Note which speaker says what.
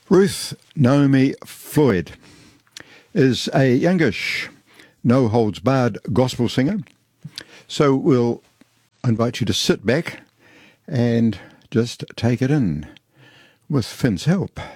Speaker 1: Ruth Naomi Floyd is a youngish, no-holds-barred gospel singer. So we'll invite you to sit back and just take it in with Finn's help.